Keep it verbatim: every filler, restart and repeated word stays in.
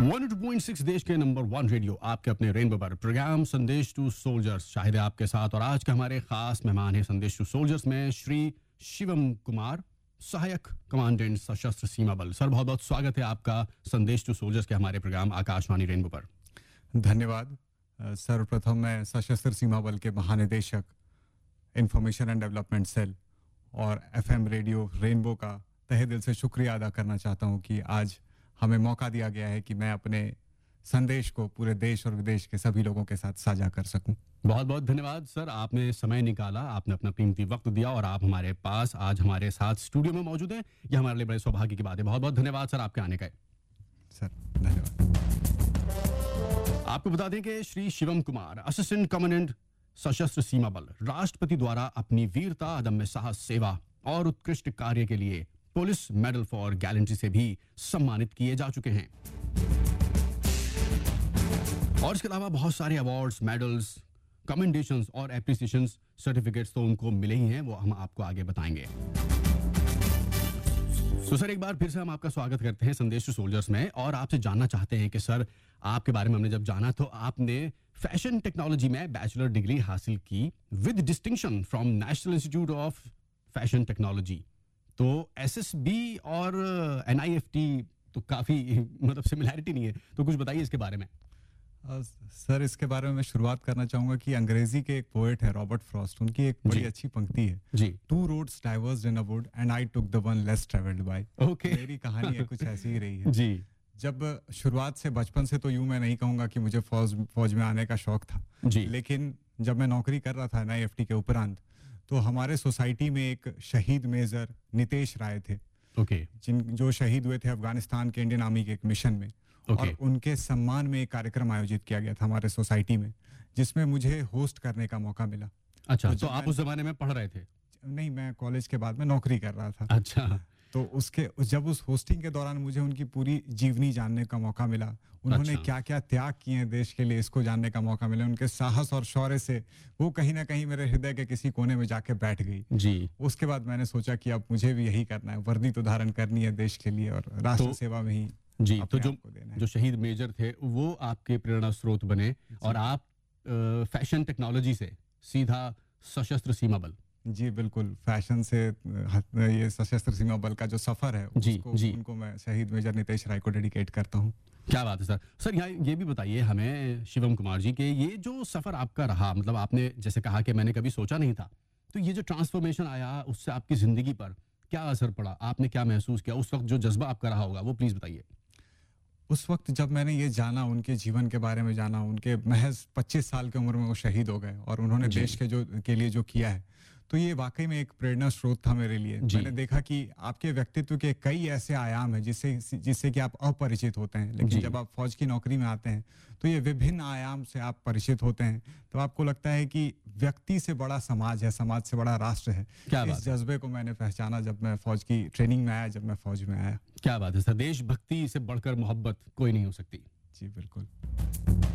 One two point six देश के number one radio आपके अपने रेनबो पर प्रोग्राम संदेश टू सोल्जर्स शाहिद है आपके साथ। और आज के हमारे खास मेहमान हैं संदेश टू सोल्जर्स में श्री शिवम कुमार, सहायक कमांडेंट सशस्त्र सीमा बल। सर बहुत बहुत स्वागत है आपका संदेश टू सोल्जर्स के हमारे प्रोग्राम आकाशवाणी रेनबो पर। धन्यवाद। सर्वप्रथम मैं सशस्त्र सीमा बल के महानिदेशक इंफॉर्मेशन एंड डेवलपमेंट सेल और एफएम रेडियो रेनबो का तहे दिल से शुक्रिया अदा करना चाहता हूं कि आज हमें मौका दिया गया है कि मैं अपने संदेश को पूरे देश और विदेश के सभी लोगों के साथ साझा कर सकूं। बहुत बहुत धन्यवाद सर, आपने समय निकाला, आपने अपना कीमती वक्त दिया और आप हमारे पास आज हमारे साथ स्टूडियो में मौजूद हैं। ये हमारे लिए बड़े सौभाग्य की बात है। बहुत बहुत धन्यवाद सर आपके आने का। सर धन्यवाद। आपको बता दें कि श्री शिवम कुमार, असिस्टेंट कमांडेंट सशस्त्र सीमा बल, राष्ट्रपति द्वारा अपनी वीरता, अदम्य साहस, सेवा और उत्कृष्ट कार्य के लिए पुलिस मेडल फॉर गैलेंट्री से भी सम्मानित किए जा चुके हैं। और इसके अलावा बहुत सारे अवार्ड्स, मेडल्स, कमेंडेशंस और एप्रिसिएशंस, सर्टिफिकेट्स तो उनको मिले ही हैं, वो हम आपको आगे बताएंगे। तो सर एक बार फिर से हम आपका स्वागत करते हैं संदेश टू सोल्जर्स में और आपसे जानना चाहते हैं कि सर आपके बारे में हमने जब जाना तो आपने फैशन टेक्नोलॉजी में बैचलर डिग्री हासिल की with distinction from national institute of fashion technology. तो एसएसबी और एनआईएफटी तो काफी मतलब सिमिलैरिटी नहीं है, तो कुछ बताइए इसके बारे में। आ, सर इसके बारे में मैं शुरुआत करना चाहूंगा कि अंग्रेजी के एक पोएट है रॉबर्ट फ्रॉस्ट, उनकी एक बड़ी अच्छी पंक्ति है जी, two roads divorced in a would and I took the one less travelled by. Okay, मेरी कहानी है कुछ ऐसी ही रही है जी। जब शुरुआत से बचपन से तो यूं मैं नहीं कहूंगा कि मुझे फौज फौज में आने का शौक था जी, लेकिन जब मैं नौकरी कर रहा था एनआईएफटी के उपरांत तो हमारे सोसाइटी में एक शहीद मेजर नितेश राय थे, ओके, जिन जो शहीद हुए थे अफगानिस्तान के इंडियन आर्मी के एक मिशन में। ओके, और उनके सम्मान में एक कार्यक्रम आयोजित किया गया था हमारे सोसाइटी में, जिसमें मुझे होस्ट करने का मौका मिला। अच्छा, तो तो आप उस जमाने में पढ़ रहे थे? नहीं, मैं कॉलेज के बाद में नौकरी कर रहा था। अच्छा, तो उसके जब उस होस्टिंग के दौरान मुझे उनकी पूरी जीवनी जानने का मौका मिला, उन्होंने अच्छा। क्या क्या त्याग किए हैं देश के लिए, इसको जानने का मौका मिला। उनके साहस और शौर्य से वो कहीं ना कहीं मेरे हृदय के किसी कोने में जाके बैठ गई जी। उसके बाद मैंने सोचा कि अब मुझे भी यही करना है, वर्दी तो धारण करनी है देश के लिए और राष्ट्र तो, सेवा में ही जी। तो जो देना जो शहीद मेजर थे वो आपके प्रेरणा स्रोत बने और आप आ, फैशन टेक्नोलॉजी से सीधा सशस्त्र सीमा बल। जी बिल्कुल, फैशन से ये सशस्त्र सीमा बल का जो सफर है जी, उसको जी। उनको मैं शहीद मेजर नितेश राय को डेडिकेट करता हूँ। क्या बात है सर। सर यहाँ ये भी बताइए हमें शिवम कुमार जी के ये जो सफर आपका रहा, मतलब आपने जैसे कहा कि मैंने कभी सोचा नहीं था, तो ये जो ट्रांसफॉर्मेशन आया उससे आपकी जिंदगी पर क्या असर पड़ा, आपने क्या महसूस किया उस वक्त, जो जज्बा आपका रहा होगा वो प्लीज बताइए। उस वक्त जब मैंने ये जाना, उनके जीवन के बारे में जाना, उनके महज पच्चीस साल की उम्र में वो शहीद हो गए और उन्होंने देश के जो के लिए जो किया है, तो ये वाकई में एक प्रेरणा स्रोत था मेरे लिए। मैंने देखा कि आपके व्यक्तित्व के कई ऐसे आयाम हैं जिससे जिससे कि आप अपरिचित होते हैं, लेकिन जब आप फौज की नौकरी में आते हैं तो ये विभिन्न आयाम से आप परिचित होते हैं, तो आपको लगता है कि व्यक्ति से बड़ा समाज है, समाज से बड़ा राष्ट्र है। इस जज्बे को मैंने पहचाना जब मैं फौज की ट्रेनिंग में आया, जब मैं फौज में आया। क्या बात है सर, देशभक्ति से बढ़कर मोहब्बत कोई नहीं हो सकती। जी बिल्कुल।